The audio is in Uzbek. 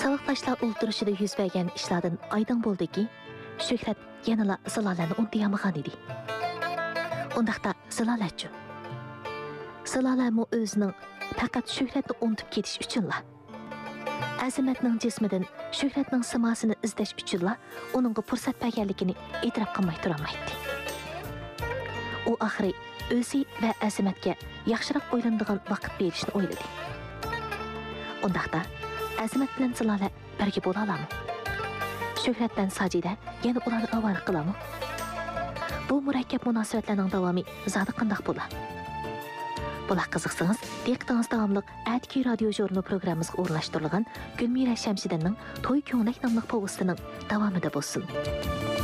Savuqdaşlar o'ltirishida yuz bergan ishlardan oydin bo'ldiki, Shuhrat yanala Zilolani unutmayotgan edi. Undaqda Zilolatchi. Zilolami o'zining faqat Shuhratni unutib ketish uchunla. Azimatning jismidan Shuhratning simosini izlash uchunla uningga fursat berganligini e'tirof qilmay turolmaydi. U oxiri o'zi va Azimatga yaxshiroq o'ylanadigan vaqt berishni o'yladi. Undaqda Azimat bilan Zilola birga bo'la oladimi? Shuhrat bilan Sajida yana ularni avara qiladimi? Bu murakkab munosabatlarning davomi zodi qandoq bo'ladi? Bular qiziqsangiz, diqqatingiz davomli Atki radio jurnali programmamizga o'rnashtirilgan Gulmira Shamsiddinning To'y ko'nglik nomli povestining davomida bo'lsin.